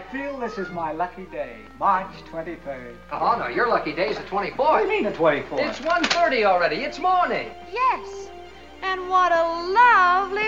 feel this is my lucky day, March 23rd. Oh, no, your lucky day is the 24th. What do you mean the 24th? It's 1:30 already. It's morning. Yes. And what a lovely